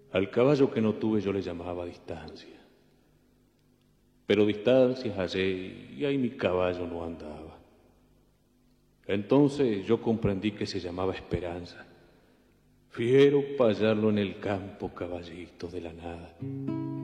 Al caballo que no tuve yo le llamaba distancia. Pero distancias hallé y ahí mi caballo no andaba. Entonces yo comprendí que se llamaba esperanza. Fiero pa' hallarlo en el campo, caballito de la nada.